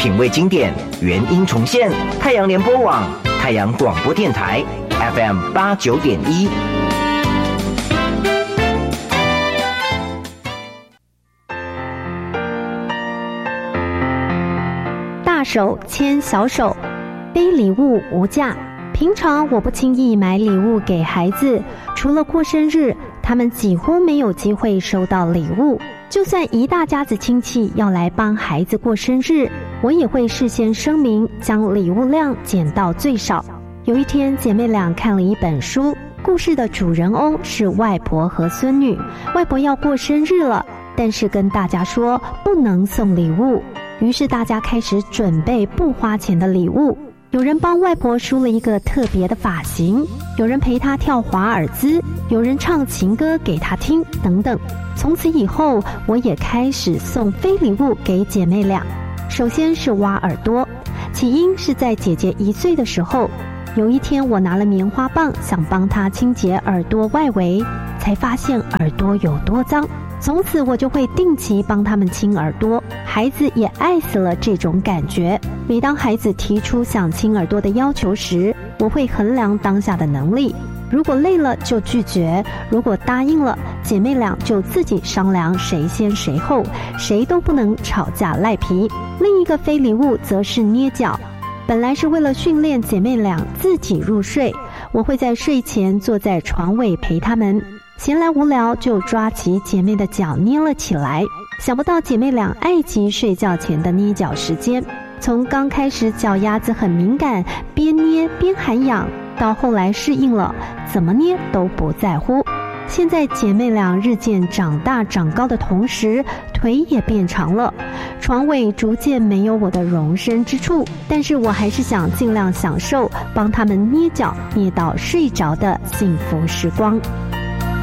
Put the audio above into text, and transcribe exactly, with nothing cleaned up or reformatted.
品味经典，原音重现。太阳联播网、太阳广播电台 F M 八九点一。 大手牵小手，背礼物无价。平常我不轻易买礼物给孩子，除了过生日，他们几乎没有机会收到礼物。就算一大家子亲戚要来帮孩子过生日，我也会事先声明，将礼物量减到最少。有一天，姐妹俩看了一本书，故事的主人翁是外婆和孙女。外婆要过生日了，但是跟大家说不能送礼物。于是大家开始准备不花钱的礼物，有人帮外婆梳了一个特别的发型，有人陪她跳华尔兹，有人唱情歌给她听，等等。从此以后，我也开始送非礼物给姐妹俩。首先是挖耳朵，起因是在姐姐一岁的时候，有一天我拿了棉花棒想帮她清洁耳朵外围，才发现耳朵有多脏。从此我就会定期帮他们亲耳朵，孩子也爱死了这种感觉。每当孩子提出想亲耳朵的要求时，我会衡量当下的能力，如果累了就拒绝，如果答应了，姐妹俩就自己商量谁先谁后，谁都不能吵架赖皮。另一个非礼物则是捏脚，本来是为了训练姐妹俩自己入睡，我会在睡前坐在床尾陪她们，闲来无聊就抓起姐妹的脚捏了起来。想不到姐妹俩爱及睡觉前的捏脚时间，从刚开始脚丫子很敏感，边捏边喊痒，到后来适应了，怎么捏都不在乎。现在姐妹俩日渐长大长高的同时，腿也变长了，床尾逐渐没有我的容身之处，但是我还是想尽量享受帮她们捏脚捏到睡着的幸福时光。